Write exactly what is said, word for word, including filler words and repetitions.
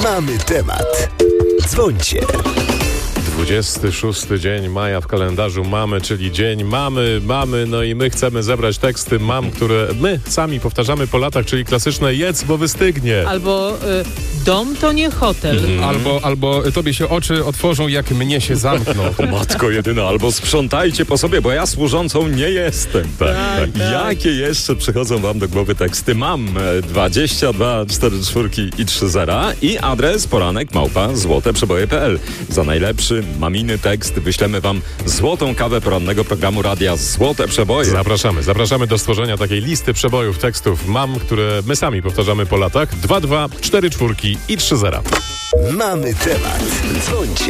Mamy temat. Dzwońcie. dwudziesty szósty dzień maja w kalendarzu mamy, czyli dzień mamy, mamy, no i my chcemy zebrać teksty mam, które my sami powtarzamy po latach, czyli klasyczne jedz, bo wystygnie. Albo y, dom to nie hotel. Mhm. Albo, albo tobie się oczy otworzą, jak mnie się zamkną. Matko jedyna, albo sprzątajcie po sobie, bo ja służącą nie jestem. Tak, tak. Jakie jeszcze przychodzą wam do głowy teksty? Mam dwadzieścia dwa cztery czwórki i trzy zera i adres poranek małpa złoteprzeboje kropka p l. Za najlepszy maminy tekst wyślemy wam złotą kawę porannego programu radia Złote Przeboje. Zapraszamy, zapraszamy do stworzenia takiej listy przebojów tekstów mam, które my sami powtarzamy po latach. dwa dwa cztery czwórki i trzy zera. Mamy temat. Dzwońcie.